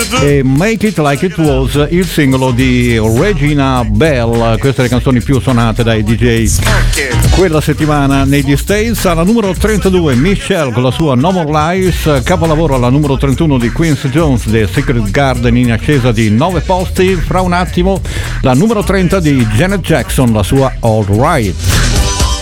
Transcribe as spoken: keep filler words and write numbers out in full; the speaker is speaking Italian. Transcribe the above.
e Make It Like It Was, il singolo di Regina Bell. Queste le canzoni più suonate dai D J quella settimana negli States. Alla numero trentadue Michelle con la sua No More Lies, capolavoro alla numero trentuno di Quincy Jones, The Secret Garden, in ascesa di nove posti. Fra un attimo la numero trenta di Janet Jackson, la sua All Right.